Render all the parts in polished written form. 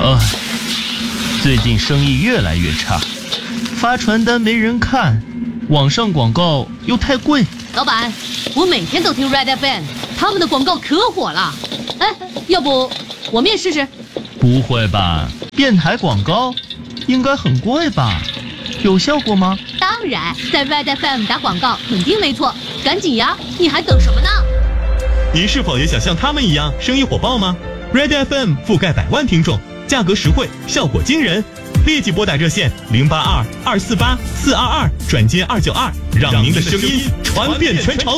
最近生意越来越差，发传单没人看，网上广告又太贵。 老板，我每天都听 Red FM， 他们的广告可火了。哎，要不我们也试试？ 不会吧，电台广告应该很贵吧？有效果吗？ 当然，在 Red FM 打广告肯定没错，赶紧呀，你还等什么呢？ 您是否也想像他们一样生意火爆吗？ Red FM 覆盖100万听众，价格实惠，效果惊人，立即拨打热线082-248-422转接292，让您的声音传遍全城。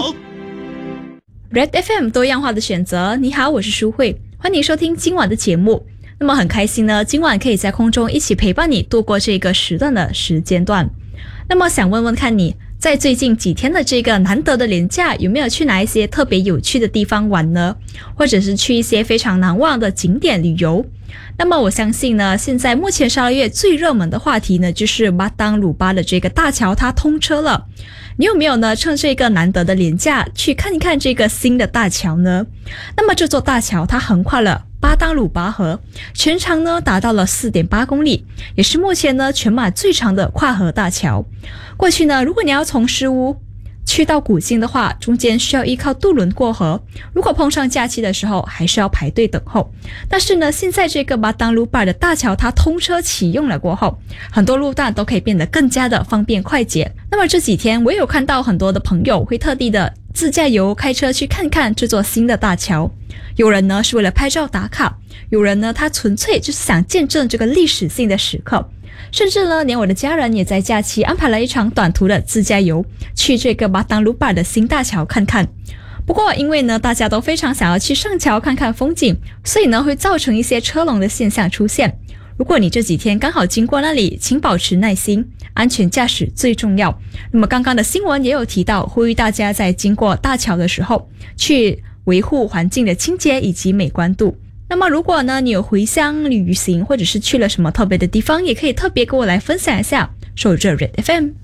Red FM 多样化的选择，你好，我是舒慧，欢迎收听今晚的节目。那么很开心呢，今晚可以在空中一起陪伴你度过这个时段的时间段。那么想问问看你，在最近几天的这个难得的连假，有没有去哪一些特别有趣的地方玩呢？或者是去一些非常难忘的景点旅游？那么我相信呢，现在目前12月最热门的话题呢，就是巴当鲁巴的这个大桥它通车了。你有没有呢趁这个难得的连假去看一看这个新的大桥呢？那么这座大桥它横跨了巴当鲁巴河，全长呢达到了 4.8 公里，也是目前呢全马最长的跨河大桥。过去呢，如果你要从石屋去到古晋的话，中间需要依靠渡轮过河，如果碰上假期的时候还是要排队等候。但是呢，现在这个巴当鲁巴的大桥它通车启用了过后，很多路段都可以变得更加的方便快捷。那么这几天我也有看到很多的朋友会特地的自驾游开车去看看这座新的大桥，有人呢是为了拍照打卡，有人呢他纯粹就是想见证这个历史性的时刻，甚至呢连我的家人也在假期安排了一场短途的自驾游，去这个巴当鲁巴的新大桥看看。不过因为呢大家都非常想要去上桥看看风景，所以呢会造成一些车龙的现象出现。如果你这几天刚好经过那里，请保持耐心，安全驾驶最重要。那么刚刚的新闻也有提到，呼吁大家在经过大桥的时候去维护环境的清洁以及美观度。那么如果呢你有回乡旅行，或者是去了什么特别的地方，也可以特别跟我来分享一下。守着 Red FM。